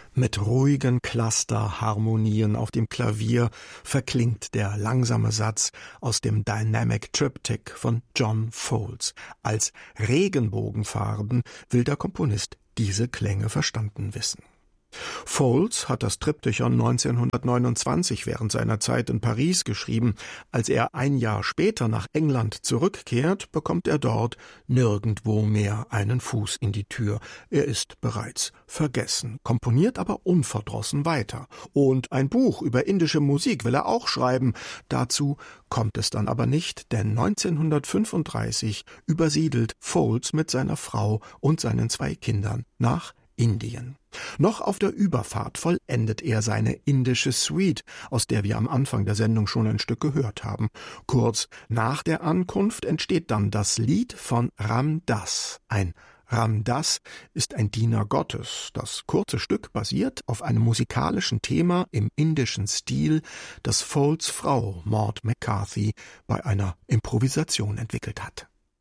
Mit ruhigen Clusterharmonien auf dem Klavier verklingt der langsame Satz aus dem Dynamic Triptych von John Foles. Als Regenbogenfarben will der Komponist diese Klänge verstanden wissen. Foles hat das Triptychon 1929 während seiner Zeit in Paris geschrieben. Als er ein Jahr später nach England zurückkehrt, bekommt er dort nirgendwo mehr einen Fuß in die Tür. Er ist bereits vergessen, komponiert aber unverdrossen weiter. Und ein Buch über indische Musik will er auch schreiben. Dazu kommt es dann aber nicht, denn 1935 übersiedelt Foles mit seiner Frau und seinen 2 Kindern nach Indien. Noch auf der Überfahrt vollendet er seine indische Suite, aus der wir am Anfang der Sendung schon ein Stück gehört haben. Kurz nach der Ankunft entsteht dann das Lied von Ram Dass. Ein Ram Dass ist ein Diener Gottes. Das kurze Stück basiert auf einem musikalischen Thema im indischen Stil, das Foles Frau Maud McCarthy bei einer Improvisation entwickelt hat.